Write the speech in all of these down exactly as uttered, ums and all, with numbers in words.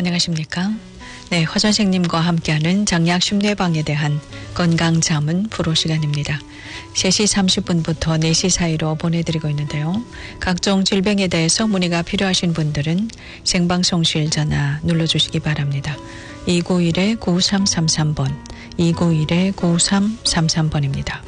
안녕하십니까? 네, 허 선생님과 함께하는 장약 심뇌방에 대한 건강자문 프로 시간입니다. 세 시 삼십 분부터 네 시 사이로 보내드리고 있는데요. 각종 질병에 대해서 문의가 필요하신 분들은 생방송실 전화 눌러주시기 바랍니다. 이구일 구삼삼삼 번, 이구일 구삼삼삼 번입니다.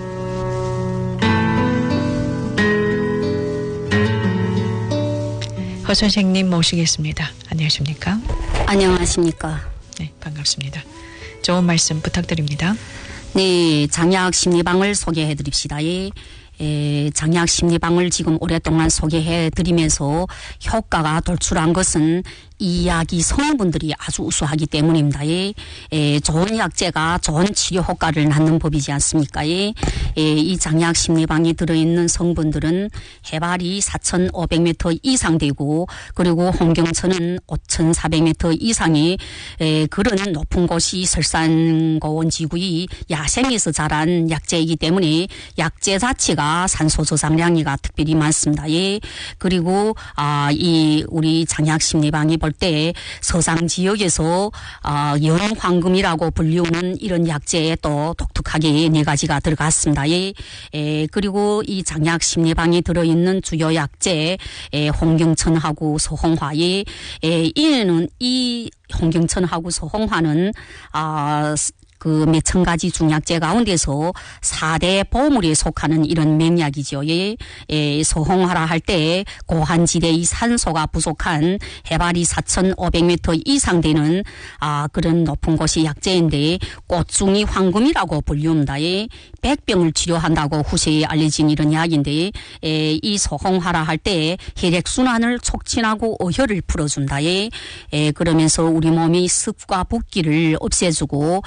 허 선생님 모시겠습니다. 안녕하십니까? 안녕하십니까? 네, 반갑습니다. 좋은 말씀 부탁드립니다. 네, 장약 심리방을 소개해 드립시다. 예. 에, 장약 심리방을 지금 오랫동안 소개해 드리면서 효과가 돌출한 것은 이 약이 성분들이 아주 우수하기 때문입니다. 예. 에, 좋은 약재가 좋은 치료 효과를 낳는 법이지 않습니까? 예. 에, 이 장약 심리방에 들어있는 성분들은 해발이 사천오백 미터 이상 되고, 그리고 홍경천은 오천사백 미터 이상의 에, 그런 높은 곳이 설산고원 지구의 야생에서 자란 약재이기 때문에 약재 자체가 산소 저장량이가 특별히 많습니다. 예. 그리고 아, 이 우리 장약 심리방이 볼 때 서상 지역에서 아, 영황금이라고 불리우는 이런 약재에 또 독특하게 네 가지가 들어갔습니다. 예. 에, 그리고 이 장약 심리방에 들어있는 주요 약재 에, 홍경천하고 소홍화에 에, 이는 이 홍경천하고 소홍화는 아 그 몇 천 가지 중약재 가운데서 사 대 보물에 속하는 이런 맹약이죠. 예, 예, 소홍화라 할 때 고한지대의 산소가 부족한 해발이 사천오백 미터 이상 되는 아 그런 높은 곳이 약재인데 꽃중이 황금이라고 불리웁니다. 예, 백병을 치료한다고 후세에 알려진 이런 약인데 예, 이 소홍화라 할 때 혈액순환을 촉진하고 어혈을 풀어준다. 예, 예, 그러면서 우리 몸의 습과 붓기를 없애주고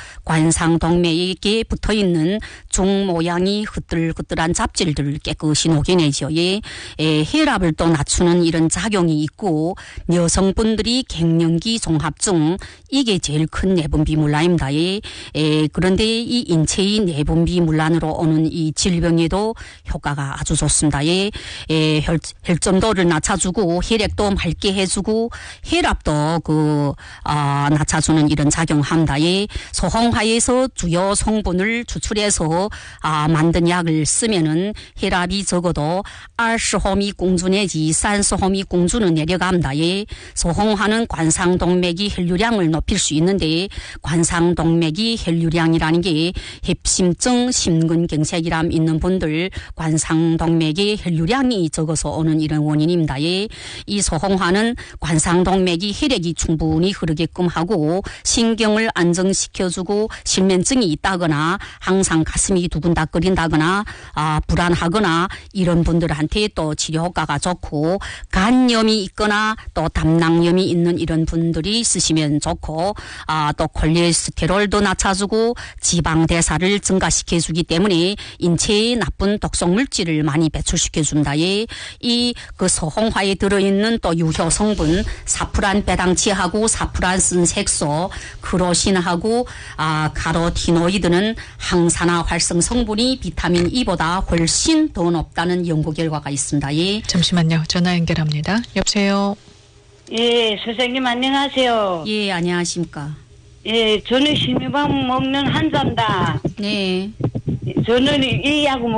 관상동맥에 붙어있는 중 모양이 흐들흐들한 잡질들을 깨끗이 녹여내죠. 예. 예, 혈압을 또 낮추는 이런 작용이 있고, 여성분들이 갱년기 종합증, 이게 제일 큰 내분비문란입니다. 예. 예, 그런데 이 인체의 내분비문란으로 오는 이 질병에도 효과가 아주 좋습니다. 예. 예, 혈, 혈점도를 낮춰주고 혈액도 맑게 해주고 혈압도 그 아, 낮춰주는 이런 작용합니다. 예. 소홍화에 에서 주요 성분을 추출해서 아, 만든 약을 쓰면은 혈압이 적어도 알스호미 공주 내지 산스호미 공주는 내려갑니다. 예. 소홍화는 관상동맥이 혈류량을 높일 수 있는데 관상동맥이 혈류량이라는 게 협심증, 심근경색이람 있는 분들 관상동맥의 혈류량이 적어서 오는 이런 원인입니다. 예. 이 소홍화는 관상동맥이 혈액이 충분히 흐르게끔 하고 신경을 안정시켜주고 실면증이 있다거나 항상 가슴이 두근닥거린다거나 아, 불안하거나 이런 분들한테 또 치료 효과가 좋고, 간염이 있거나 또 담낭염이 있는 이런 분들이 쓰시면 좋고, 아, 또 콜레스테롤도 낮춰주고 지방 대사를 증가시켜주기 때문에 인체에 나쁜 독성 물질을 많이 배출시켜준다. 예. 이 그 소홍화에 들어있는 또 유효 성분 사프란 배당치하고 사프란슨 색소, 크로신하고 아, 카로티노이드는 항산화 활성 성분이 비타민 E보다 훨씬 더 높다는 연구 결과가 있습니다. 예. 잠시만요. 전화 연결합니다. 여보세요. 예, 선생님 안녕하세요. 예, 안녕하십니까. 예, 저는 심리방 먹는 환자입니다. 네. 저는 이 약을